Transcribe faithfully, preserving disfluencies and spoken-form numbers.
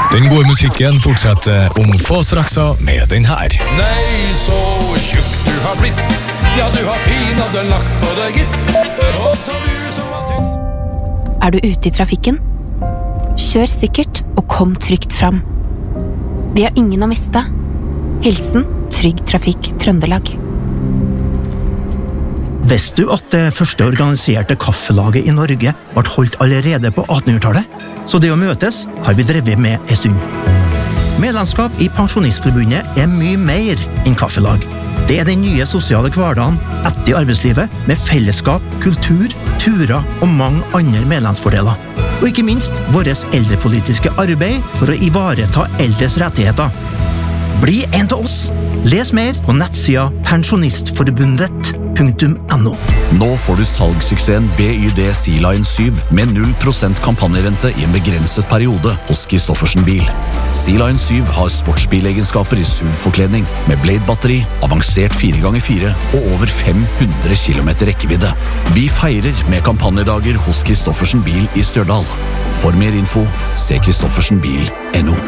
Den gode musikken fortsetter om få straksa med den her. Nei, så tjukk du har blitt. Ja, du har pinadø lagt på deg, gitt. Og så du som var tynn. Er du ute i trafikken? Kjør sikkert og kom trygt fram. Vi har ingen å miste. Hilsen Trygg Trafikk Trøndelag. Visste du at det første organiserte kaffelaget i Norge ble holdt allerede på attenhundretallet? Så det å møtes har vi drevet med en stund. Medlemskap i Pensjonistforbundet er mye mer enn kaffelag. Det er den nye sosiale hverdagen etter arbeidslivet med fellesskap, kultur, turer og mange andre medlemsfordeler. Og ikke minst vårt eldrepolitiske arbeid for å ivareta eldres rettigheter. Bli en til oss! Les mer på nettsida pensjonistforbundet punktum no. Nå får du salgssuksessen B Y D Sea Lion syv med null prosent kampanjerente i en begrenset periode hos Kristoffersen Bil. Sea Lion syv har sportsbilegenskaper i S U V-forkledning med Blade-batteri, avansert fire ganger fire og over fem hundre kilometer rekkevidde. Vi feirer med kampanjedager hos Kristoffersen Bil i Stjørdal. For mer info, se kristoffersen bil punktum no.